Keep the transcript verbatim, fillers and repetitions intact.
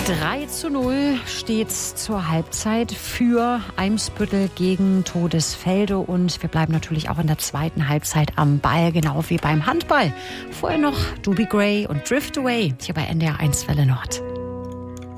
drei zu null steht's zur Halbzeit für Eimsbüttel gegen Todesfelde. Und wir bleiben natürlich auch in der zweiten Halbzeit am Ball, genau wie beim Handball. Vorher noch Doobie Gray und Drift Away hier bei N D R eins Welle Nord.